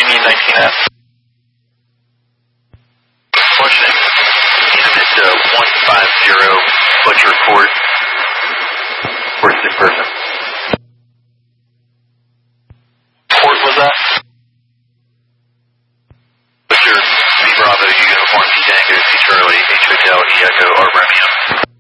Union 19F. Questioning. Unit 150, what's your report? Where's the person? Port was that? What's your B Bravo, Uniform, Tango, C Charlie, H Hotel, E Echo, R Romeo?